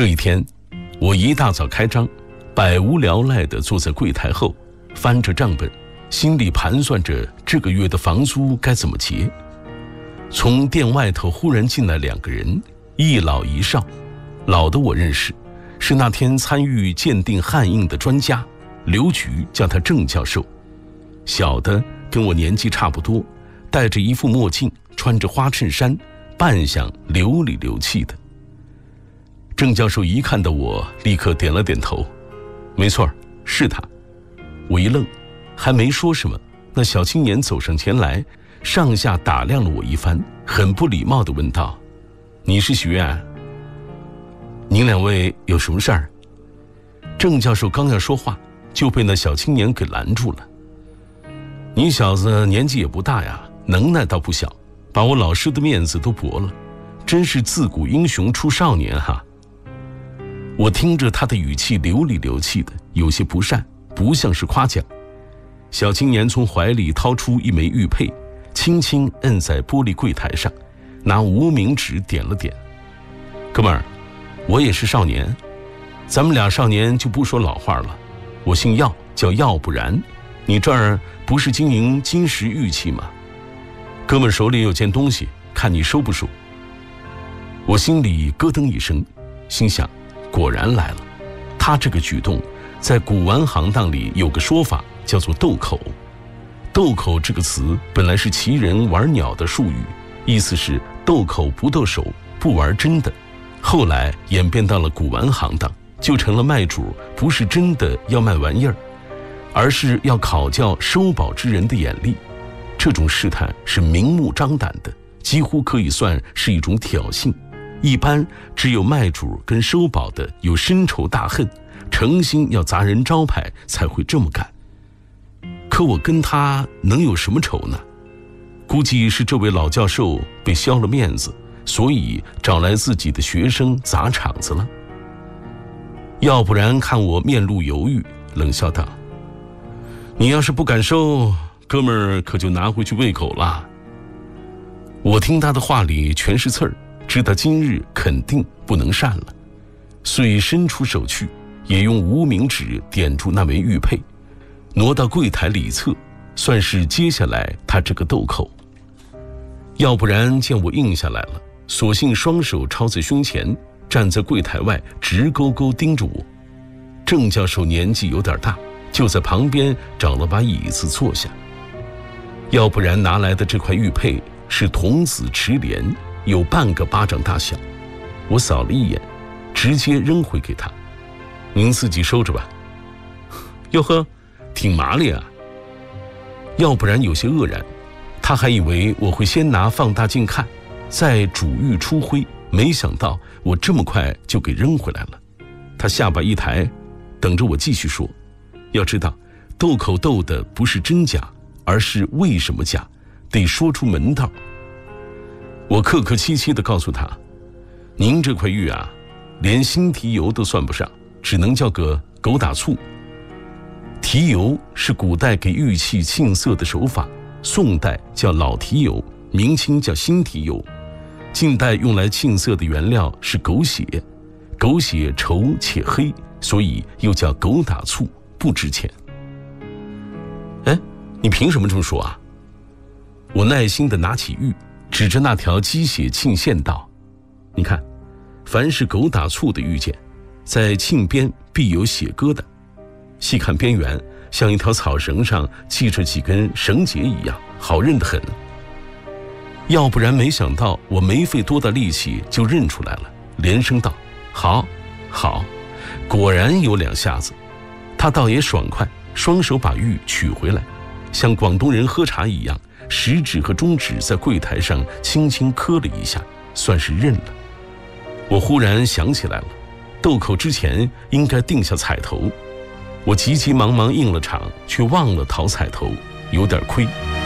这一天，我一大早开张，百无聊赖地坐在柜台后，翻着账本，心里盘算着这个月的房租该怎么结。从店外头忽然进来2个人，一老一少。老的我认识，是那天参与鉴定汉印的专家，刘局叫他郑教授。小的跟我年纪差不多，戴着一副墨镜，穿着花衬衫，扮相流里流气的。郑教授一看到我，立刻点了点头，没错，是他。我一愣，还没说什么，那小青年走上前来，上下打量了我一番，很不礼貌地问道：“你是许愿？您2位有什么事儿？”郑教授刚要说话，就被那小青年给拦住了。“你小子年纪也不大呀，能耐倒不小，把我老师的面子都驳了，真是自古英雄出少年哈。”我听着他的语气流里流气的，有些不善，不像是夸奖。小青年从怀里掏出一枚玉佩，轻轻摁在玻璃柜台上，拿无名指点了点：“哥们儿，我也是少年，咱们俩少年就不说老话了。我姓药，叫药不然。你这儿不是经营金石玉器吗？哥们手里有件东西，看你收不收。”我心里咯噔一声，心想，果然来了。他这个举动在古玩行当里有个说法，叫做斗口。斗口这个词本来是旗人玩鸟的术语，意思是斗口不斗手，不玩真的。后来演变到了古玩行当，就成了卖主不是真的要卖玩意儿，而是要考教收宝之人的眼力。这种试探是明目张胆的，几乎可以算是一种挑衅。一般只有卖主跟收宝的有深仇大恨，诚心要砸人招牌才会这么干。可我跟他能有什么仇呢？估计是这位老教授被削了面子，所以找来自己的学生砸场子了。要不然看我面露犹豫，冷笑道：“你要是不敢收，哥们儿可就拿回去喂狗了。”我听他的话里全是刺儿，知道今日肯定不能善了，遂伸出手去，也用无名指点住那枚玉佩，挪到柜台里侧，算是接下来他这个斗口。要不然见我应下来了，索性双手抄在胸前，站在柜台外直勾勾盯着我。郑教授年纪有点大，就在旁边找了把椅子坐下。要不然拿来的这块玉佩是童子池莲，有半个巴掌大小。我扫了一眼，直接扔回给他：“您自己收着吧。”哟呵，挺麻利啊。要不然有些愕然，他还以为我会先拿放大镜看，再主玉初挥，没想到我这么快就给扔回来了。他下巴一抬，等着我继续说。要知道，斗口斗的不是真假，而是为什么假，得说出门道。我客客气气地告诉他：“您这块玉啊，连新提油都算不上，只能叫个狗打醋。提油是古代给玉器沁色的手法，宋代叫老提油，明清叫新提油，近代用来沁色的原料是狗血，狗血稠且黑，所以又叫狗打醋，不值钱。”“哎，你凭什么这么说啊？”我耐心地拿起玉，指着那条鸡血沁线道：“你看，凡是狗打醋的玉件，在沁边必有血疙瘩，细看边缘，像一条草绳上系着几根绳结一样，好认得很。”要不然没想到我没费多大力气就认出来了，连声道：“好，好，果然有2下子。”他倒也爽快，双手把玉取回来，像广东人喝茶一样，食指和中指在柜台上轻轻磕了一下，算是认了。我忽然想起来了，斗口之前应该定下彩头，我急急忙忙应了场，却忘了讨彩头，有点亏。